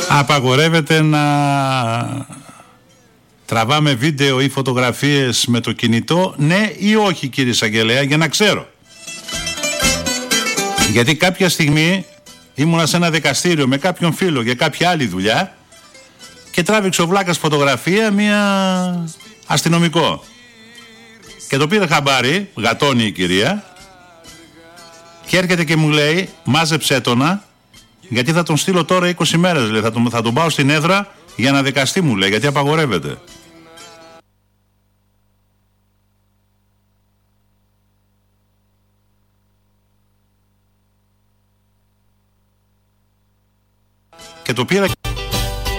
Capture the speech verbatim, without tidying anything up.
Απαγορεύεται να τραβάμε βίντεο ή φωτογραφίες με το κινητό, ναι ή όχι, κύριε Εισαγγελέα, για να ξέρω. Γιατί κάποια στιγμή ήμουνα σε ένα δικαστήριο με κάποιον φίλο για κάποια άλλη δουλειά και τράβηξε ο βλάκας φωτογραφία μια αστυνομικό. Και το πήρε χαμπάρι, γατώνει η κυρία, και έρχεται και μου λέει, μάζεψέ τονα, γιατί θα τον στείλω τώρα είκοσι μέρες, λέει, θα τον, θα τον πάω στην έδρα για να δικαστεί, μου λέει, γιατί απαγορεύεται. Και το πήρα